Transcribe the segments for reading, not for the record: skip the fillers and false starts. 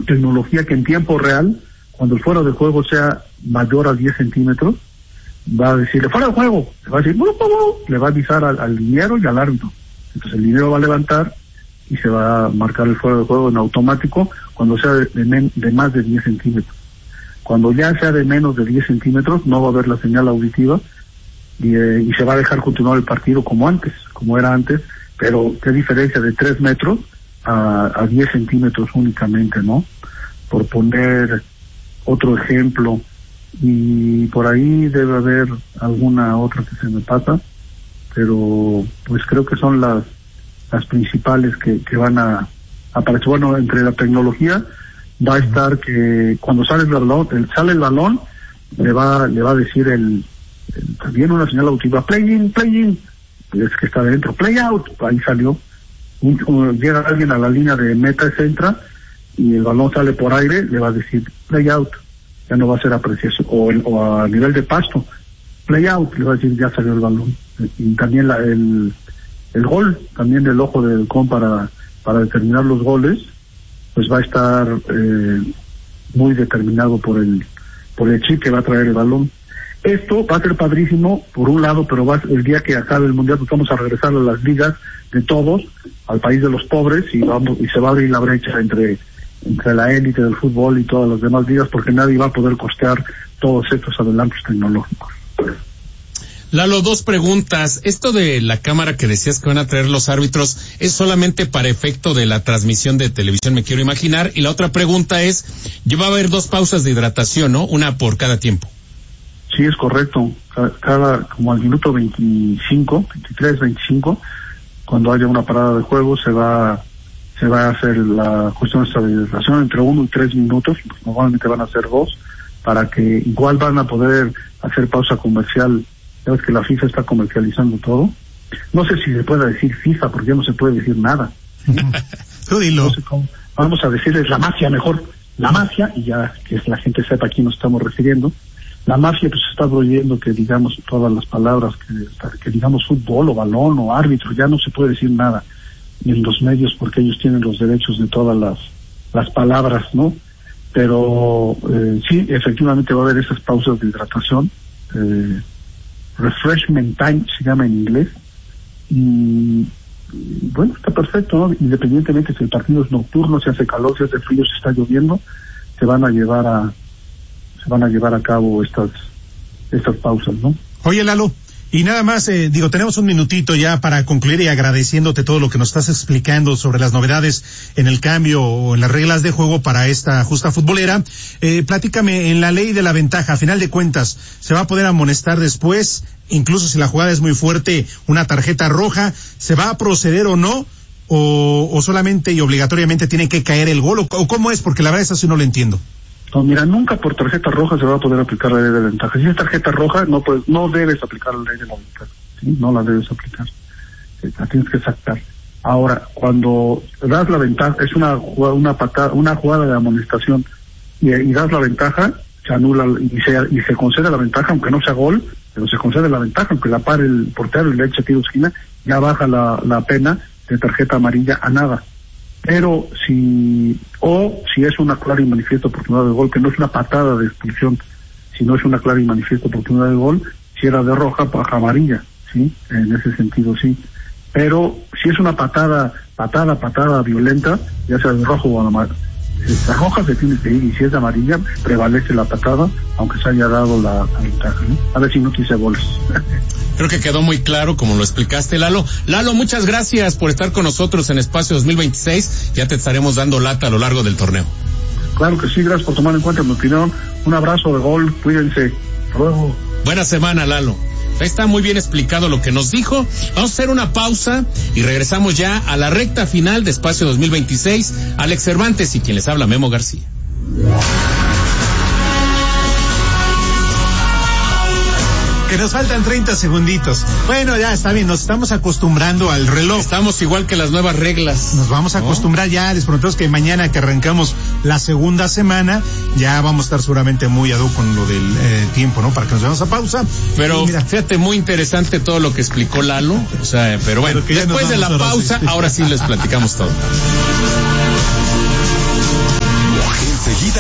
tecnología que en tiempo real, cuando el fuera de juego sea mayor a 10 centímetros, va a decirle fuera de juego, le va a decir le va a avisar al liniero y al árbitro. Entonces el liniero va a levantar y se va a marcar el fuera de juego en automático cuando sea de más de 10 centímetros. Cuando ya sea de menos de 10 centímetros no va a haber la señal auditiva y se va a dejar continuar el partido como era antes, pero qué diferencia de 3 metros a 10 centímetros únicamente, ¿no? Por poner otro ejemplo, y por ahí debe haber alguna otra que se me pasa, pero pues creo que son las principales que van a aparecer. Bueno, entre la tecnología va a estar que cuando sale el balón le va a decir también una señal auditiva, play in, es que está dentro, play out, ahí salió. Llega alguien a la línea de meta, se entra y el balón sale por aire, le va a decir play out, ya no va a ser apreciación, o a nivel de pasto, play out, le va a decir ya salió el balón. Y también el gol, también el ojo del halcón para determinar los goles, pues va a estar muy determinado por el chip que va a traer el balón. Esto va a ser padrísimo por un lado, pero el día que acabe el mundial pues vamos a regresar a las ligas de todos, al país de los pobres, y se va a abrir la brecha entre la élite del fútbol y todas las demás ligas, porque nadie va a poder costear todos estos adelantos tecnológicos. Lalo, 2 preguntas. Esto de la cámara que decías que van a traer los árbitros, ¿es solamente para efecto de la transmisión de televisión, me quiero imaginar? Y la otra pregunta es, va a haber 2 pausas de hidratación, ¿no? Una por cada tiempo. Sí, es correcto. Como al minuto 23, 25, cuando haya una parada de juego, se va a hacer la cuestión de estabilización entre 1 y 3 minutos, pues normalmente van a ser 2, para que igual van a poder hacer pausa comercial. Ya ves que la FIFA está comercializando todo. No sé si se puede decir FIFA, porque ya no se puede decir nada. Tú dilo. No sé cómo. Vamos a decirles la mafia mejor. La mafia, y ya que la gente sepa a quién nos estamos refiriendo. La mafia pues está prohibiendo que digamos todas las palabras, que digamos fútbol o balón o árbitro, ya no se puede decir nada en los medios porque ellos tienen los derechos de todas las palabras, ¿no? Pero sí, efectivamente va a haber esas pausas de hidratación, refreshment time se llama en inglés, y bueno, está perfecto, ¿no? Independientemente si el partido es nocturno, si hace calor, si hace frío, si está lloviendo, se van a llevar a cabo estas pausas, ¿no? Oye, Lalo, y nada más, tenemos un minutito ya para concluir y agradeciéndote todo lo que nos estás explicando sobre las novedades en el cambio o en las reglas de juego para esta justa futbolera. Platícame, en la ley de la ventaja, a final de cuentas, ¿se va a poder amonestar después, incluso si la jugada es muy fuerte, una tarjeta roja? ¿Se va a proceder o no? ¿O solamente y obligatoriamente tiene que caer el gol? ¿O cómo es? Porque la verdad es así no lo entiendo. No, mira, nunca por tarjeta roja se va a poder aplicar la ley de ventaja. Si es tarjeta roja, no debes aplicar la ley de la ventaja, ¿sí? No la debes aplicar. La tienes que sacar. Ahora, cuando das la ventaja, es una jugada de amonestación, y das la ventaja, se anula y se concede la ventaja, aunque no sea gol, pero se concede la ventaja, aunque la pare el portero y le eche tiro de esquina, ya baja la pena de tarjeta amarilla a nada. Pero si es una clara y manifiesta oportunidad de gol, que no es una patada de expulsión, sino es una clara y manifiesta oportunidad de gol, si era de roja, baja amarilla, ¿sí? En ese sentido, sí. Pero si es una patada violenta, ya sea de rojo o amarilla, la roja se tiene que ir, y si es de amarilla, prevalece la patada, aunque se haya dado la ventaja, ¿no? A ver si no quise goles. Creo que quedó muy claro como lo explicaste, Lalo. Lalo, muchas gracias por estar con nosotros en Espacio 2026. Ya te estaremos dando lata a lo largo del torneo. Claro que sí, gracias por tomar en cuenta mi opinión. Un abrazo de gol, cuídense. Hasta luego. Buena semana, Lalo. Está muy bien explicado lo que nos dijo. Vamos a hacer una pausa y regresamos ya a la recta final de Espacio 2026. Alex Cervantes y quien les habla, Memo García. Que nos faltan 30 segunditos. Bueno, ya está bien, nos estamos acostumbrando al reloj. Estamos igual que las nuevas reglas. Nos vamos a acostumbrar ya, les prometemos que mañana que arrancamos la segunda semana, ya vamos a estar seguramente muy ad hoc con lo del tiempo, ¿no? Para que nos vayamos a pausa. Pero fíjate, muy interesante todo lo que explicó Lalo. O sea, pero bueno, después de la pausa, ahora sí les platicamos todo.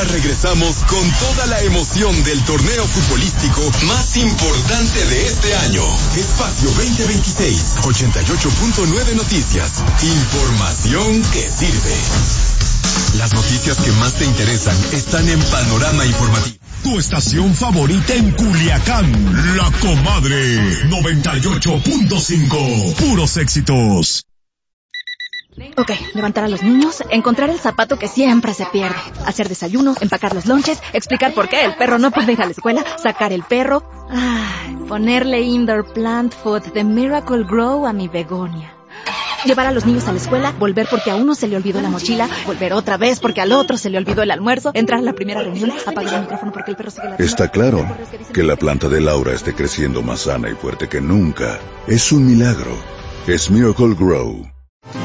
Ahora regresamos con toda la emoción del torneo futbolístico más importante de este año. Espacio 2026, 88.9 Noticias. Información que sirve. Las noticias que más te interesan están en Panorama Informativo. Tu estación favorita en Culiacán, La Comadre 98.5. Puros éxitos. Ok, levantar a los niños, encontrar el zapato que siempre se pierde, hacer desayuno, empacar los lonches, explicar por qué el perro no puede ir a la escuela, sacar el perro, ponerle indoor plant food de Miracle Grow a mi begonia. Llevar a los niños a la escuela, volver porque a uno se le olvidó la mochila, volver otra vez porque al otro se le olvidó el almuerzo, entrar a la primera reunión, apagar el micrófono porque el perro sigue ladrando. Está claro que la planta de Laura esté creciendo más sana y fuerte que nunca. Es un milagro. Es Miracle Grow.